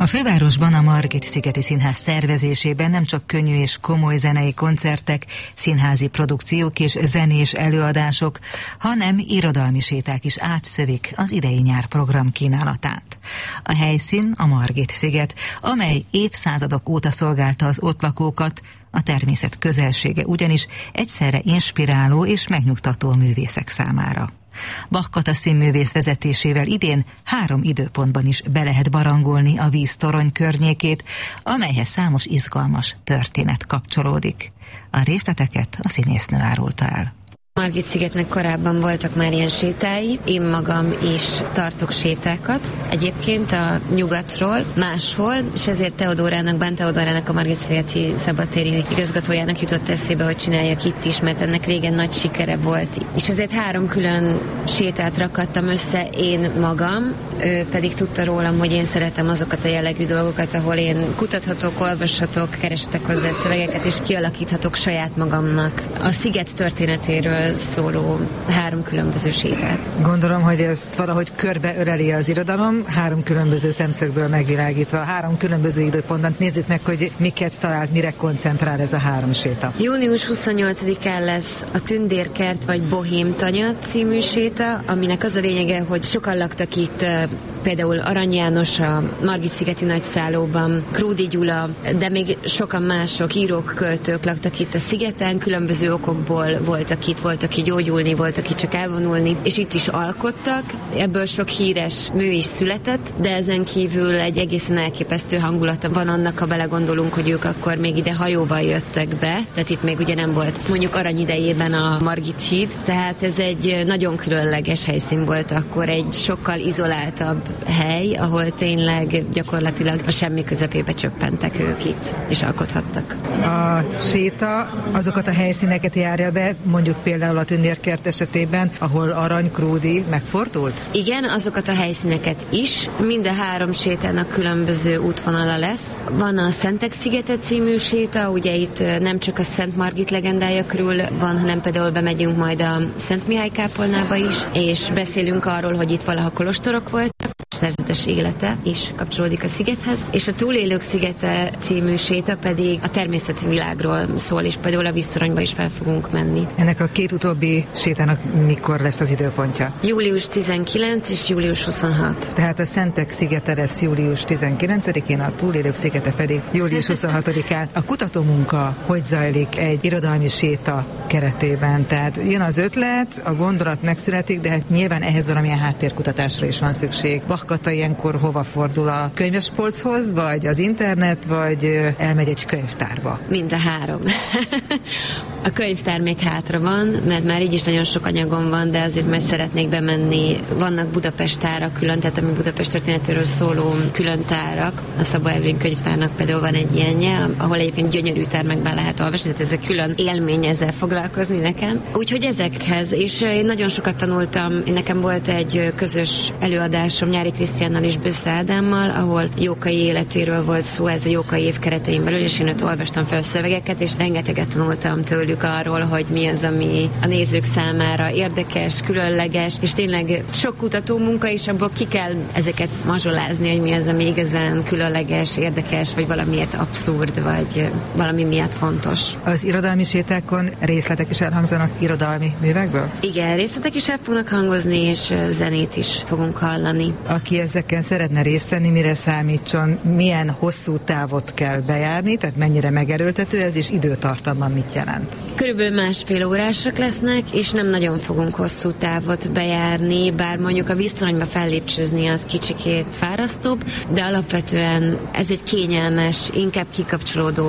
A fővárosban a Margit-szigeti Színház szervezésében nem csak könnyű és komoly zenei koncertek, színházi produkciók és zenés előadások, hanem irodalmi séták is átszövik az idei nyár program kínálatát. A helyszín a Margit-sziget, amely évszázadok óta szolgálta az ott lakókat, a természet közelsége ugyanis egyszerre inspiráló és megnyugtató a művészek számára. Bach Kata színművész vezetésével idén 3 időpontban is be lehet barangolni a víztorony környékét, amelyhez számos izgalmas történet kapcsolódik. A részleteket a színésznő árulta el. Margit-szigetnek korábban voltak már ilyen sétái, én magam is tartok sétákat, egyébként a nyugatról, máshol, és ezért Bán Teodorának, a Margit-szigeti szabadtéri igazgatójának jutott eszébe, hogy csináljak itt is, mert ennek régen nagy sikere volt. És ezért 3 külön sétát rakadtam össze én magam, ő pedig tudta rólam, hogy én szeretem azokat a jellegű dolgokat, ahol én kutathatok, olvashatok, kereshetek hozzá szövegeket, és kialakíthatok saját magamnak a sziget történetéről szóló 3 különböző sétát. Gondolom, hogy ezt valahogy körbeöleli az irodalom, 3 különböző szemszögből megvilágítva, 3 különböző időpontban. Nézzük meg, hogy miket talált, mire koncentrál ez a 3 séta. Június 28-án lesz a Tündérkert vagy Bohém Tanya című séta, aminek az a lényege, hogy sokan laktak itt, például Arany János a Margit-szigeti nagyszállóban, Krúdy Gyula, de még sokan mások, írók, költők laktak itt a szigeten, különböző okokból voltak itt, volt, aki gyógyulni, volt, aki csak elvonulni, és itt is alkottak. Ebből sok híres mű is született, de ezen kívül egy egészen elképesztő hangulata van annak, ha belegondolunk, hogy ők akkor még ide hajóval jöttek be, tehát itt még ugye nem volt mondjuk Arany idejében a Margit híd, tehát ez egy nagyon különleges helyszín volt akkor, egy sokkal izoláltabb hely, ahol tényleg gyakorlatilag a semmi közepébe csöppentek ők itt, és alkothattak. A séta azokat a helyszíneket járja be, mondjuk például a Tündérkert esetében, ahol Arany, Krúdy megfordult? Igen, azokat a helyszíneket is. Mind a 3 sétának különböző útvonala lesz. Van a Szentek szigete című séta, ugye itt nem csak a Szent Margit legendája körül van, hanem például bemegyünk majd a Szent Mihály kápolnába is, és beszélünk arról, hogy itt valaha kolostorok voltak, szerzetes élete is kapcsolódik a szigethez, és a Túlélők szigete című séta pedig a természeti világról szól, és például a víztoronyba is fel fogunk menni. Ennek a 2 utóbbi sétának mikor lesz az időpontja? Július 19 és július 26. Tehát a Szentek szigete lesz július 19-én, a Túlélők szigete pedig július 26-án. A kutatómunka hogy zajlik egy irodalmi séta keretében? Tehát jön az ötlet, a gondolat megszületik, de hát nyilván ehhez valamilyen háttérkutatásra is van szükség. Bach Kata ilyenkor hova fordul? A könyvespolchoz, vagy az internet, vagy elmegy egy könyvtárba? Mind a 3. A könyvtár még hátra van, mert már így is nagyon sok anyagom van, de azért majd szeretnék bemenni. Vannak Budapest tárak külön, tehát ami Budapest történetéről szóló külön tárak. A Szabó Ervin könyvtárnak például van egy ilyenje, ahol egyébként gyönyörű termekben lehet olvasni, tehát ez egy külön élmény ezzel foglalkozni nekem. Úgyhogy ezekhez, és én nagyon sokat tanultam, nekem volt egy közös előadásom Nyári Krisztiánnal és Bösze Ádámmal, ahol Jókai életéről volt szó, ez a Jókai év keretein belül, és én ott olvastam fel szövegeket, és rengeteget tanultam tőlük arról, hogy mi az, ami a nézők számára érdekes, különleges, és tényleg sok kutató munka, és abból ki kell ezeket mazsolázni, hogy mi az, ami igazán különleges, érdekes, vagy valamiért abszurd, vagy valami miatt fontos. Az irodalmi sétákon részletek is elhangzanak irodalmi művekből? Igen, részletek is el fognak hangozni, és zenét is fogunk hallani. Aki ezeken szeretne részt venni, mire számítson, milyen hosszú távot kell bejárni, tehát mennyire megerőltető ez, és időtartamban mit jelent? Körülbelül 1,5 órásak lesznek, és nem nagyon fogunk hosszú távot bejárni, bár mondjuk a víztoronyba fellépcsőzni az kicsikét fárasztóbb, de alapvetően ez egy kényelmes, inkább kikapcsolódó